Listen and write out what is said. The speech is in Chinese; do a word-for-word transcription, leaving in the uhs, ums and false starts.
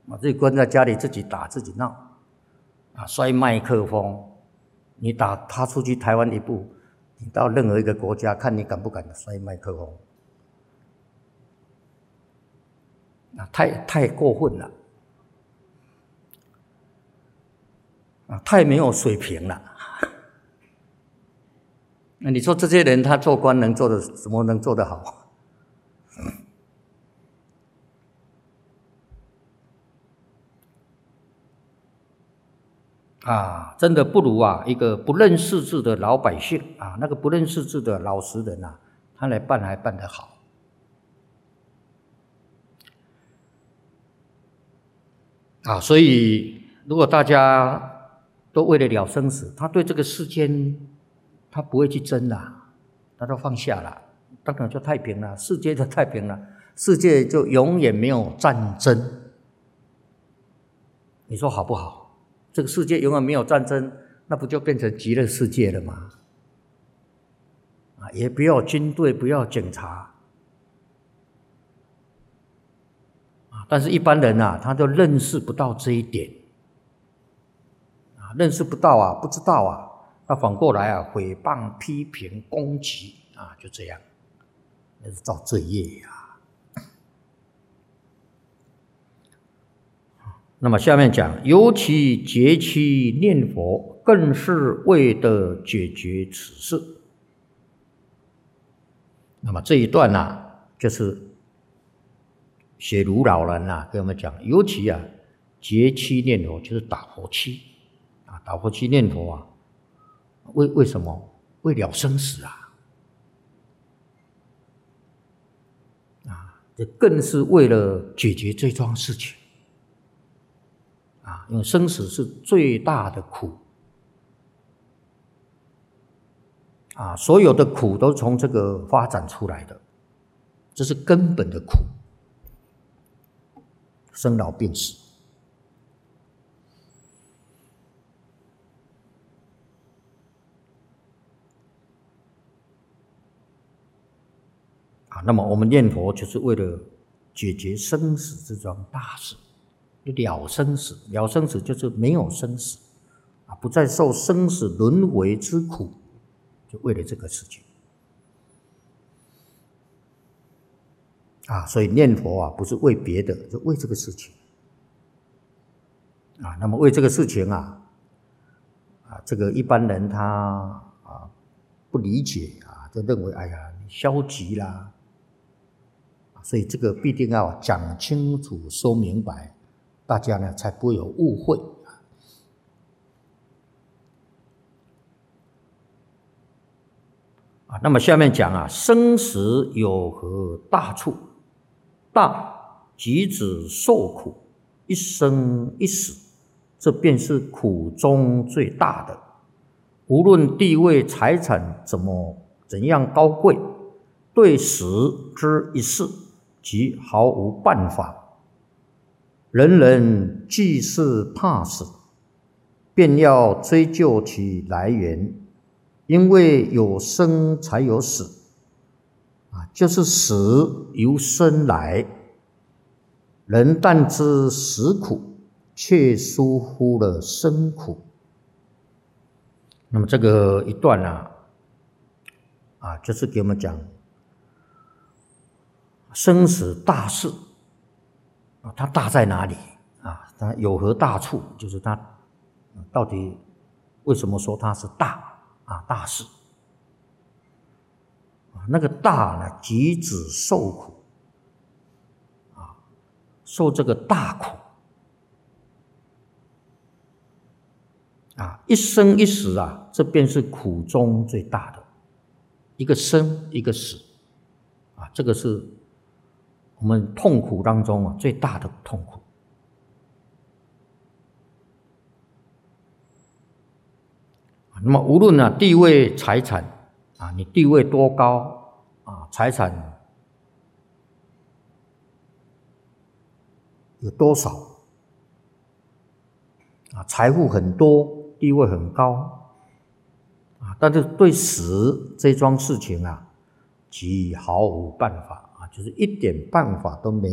啊，自己关在家里自己打自己闹，啊，摔麦克风，你打他出去台湾一步，你到任何一个国家，看你敢不敢摔麦克风，啊，太太过分了，啊，太没有水平了。那你说这些人他做官能做的怎么能做得好？啊，真的不如啊一个不认识字的老百姓啊，那个不认识字的老实人啊，他来办还办得好。啊，所以如果大家都为了了生死，他对这个世间他不会去争啦，他都放下了，当然就太平了，世界就太平了，世界就永远没有战争。你说好不好？这个世界永远没有战争，那不就变成极乐世界了吗？啊，也不要军队，不要警察，啊，但是一般人啊，他就认识不到这一点，啊，认识不到啊，不知道啊，那反过来啊，诽谤、批评、攻击啊，就这样，那是造罪业呀。那么下面讲，尤其节期念佛，更是为了解决此事。那么这一段呢、啊，就是写卢老人啊跟我们讲，尤其啊节期念佛就是打佛七啊，打佛七念佛啊，为为什么？为了生死啊，啊，这更是为了解决这桩事情。啊，因为生死是最大的苦，啊，所有的苦都从这个发展出来的，这是根本的苦，生老病死。啊，那么我们念佛就是为了解决生死这桩大事。了生死，了生死就是没有生死啊，不再受生死轮回之苦，就为了这个事情啊。所以念佛啊，不是为别的，就为这个事情啊。那么为这个事情啊，啊，这个一般人他啊不理解啊，就认为哎呀你消极啦，所以这个必定要讲清楚、说明白。大家呢才不会有误会啊。那么下面讲啊，生死有何大处？大即指受苦，一生一死，这便是苦中最大的。无论地位、财产怎么怎样高贵，对死之一事，即毫无办法。人人既是怕死，便要追究其来源，因为有生才有死，啊，就是死由生来。人但知死苦，却疏忽了生苦。那么这个一段啊，啊，就是给我们讲生死大事。它大在哪里啊？它有何大处？就是它到底为什么说它是大啊？大事啊，那个大呢，即指受苦啊，受这个大苦啊，一生一死啊，这便是苦中最大的，一个生一个死啊，这个是我们痛苦当中啊最大的痛苦。那么无论啊地位、财产啊，你地位多高啊，财产有多少啊，财富很多，地位很高啊，但是对死这桩事情啊，即毫无办法啊，就是一点办法都没